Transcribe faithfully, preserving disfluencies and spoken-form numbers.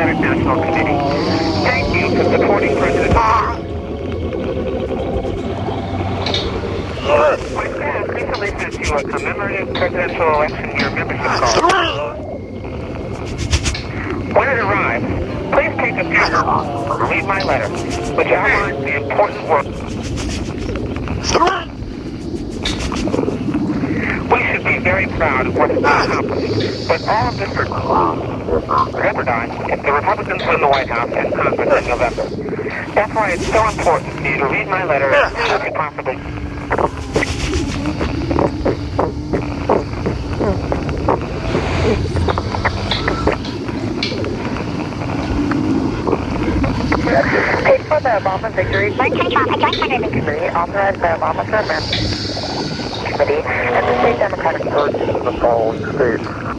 Democratic National Committee. Thank you for supporting President Obama. My staff recently sent you a commemorative presidential election year membership card. When it arrives, please take a few moments to read my letter, which outlines the important work. We should be very proud of what has been accomplished, but all of this would jeopardize if the Republicans win the White House and Congress in November. That's why it's so important for you to read my letter as soon as you possibly can. Paid for the Obama victory. March twenty-twelve, a joint fundraising committee authorized the Obama for America Committee and the state Democratic Party in the following states.